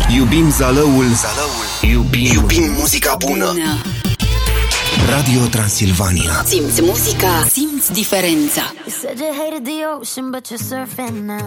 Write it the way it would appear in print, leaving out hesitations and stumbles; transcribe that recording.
Iubim Zalăul. Iubim muzica bună. Radio Transilvania. Simți muzica, simți diferența. You said you hated the ocean, but you're surfing now.